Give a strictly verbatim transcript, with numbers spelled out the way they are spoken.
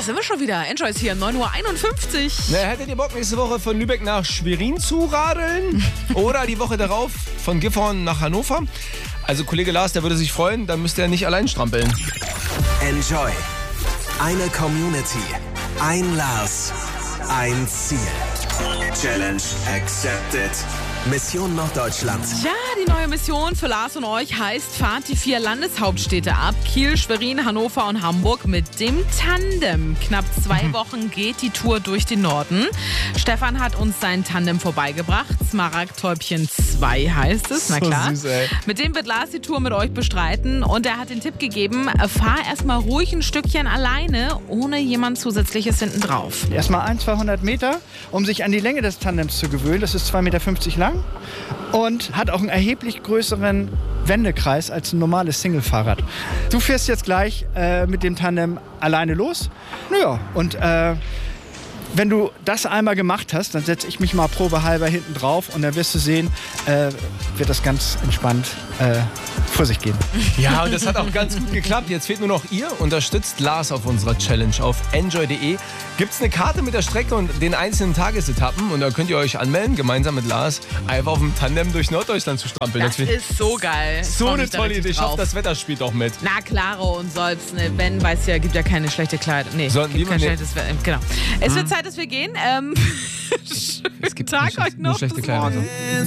sind wir schon wieder. Enjoy ist hier, neun Uhr einundfünfzig. Na, hättet ihr Bock, nächste Woche von Lübeck nach Schwerin zu radeln? Oder die Woche darauf von Gifhorn nach Hannover? Also Kollege Lars, der würde sich freuen, dann müsst ihr nicht allein strampeln. Enjoy. Eine Community. Ein Lars. Ein Ziel. Challenge accepted. Mission Norddeutschland. Ja, die neue Mission für Lars und euch heißt, fahrt die vier Landeshauptstädte ab. Kiel, Schwerin, Hannover und Hamburg mit dem Tandem. Knapp zwei mhm. Wochen geht die Tour durch den Norden. Stefan hat uns sein Tandem vorbeigebracht. Smaragdtäubchen zwei heißt es, na klar. So süß, ey. Mit dem wird Lars die Tour mit euch bestreiten. Und er hat den Tipp gegeben, fahr erstmal ruhig ein Stückchen alleine, ohne jemand Zusätzliches hinten drauf. Erstmal ein, zweihundert Meter, um sich an die Länge des Tandems zu gewöhnen. Das ist zwei Meter fünfzig lang und hat auch einen erheblich größeren Wendekreis als ein normales Single-Fahrrad. Du fährst jetzt gleich äh, mit dem Tandem alleine los. Naja, und äh, wenn du das einmal gemacht hast, dann setze ich mich mal probehalber hinten drauf und dann wirst du sehen, äh, wird das ganz entspannt äh, vor sich gehen. Ja, und das hat auch ganz gut geklappt. Jetzt fehlt nur noch ihr. Unterstützt Lars auf unserer Challenge auf enjoy punkt de. Gibt es eine Karte mit der Strecke und den einzelnen Tagesetappen und da könnt ihr euch anmelden, gemeinsam mit Lars, einfach auf dem Tandem durch Norddeutschland zu strampeln. Das, das ist so geil. So eine tolle Idee. Ich hoffe, das Wetter spielt auch mit. Na klaro, und soll's, ne, wenn, weiß ja, gibt ja keine schlechte Kleidung. Nee, Sollten gibt kein ne- schlechtes Wetter. Genau. Es wird Zeit, dass wir gehen. Ähm, Es gibt Tag nur, euch nur noch. schlechte Bis Kleidung. morgen.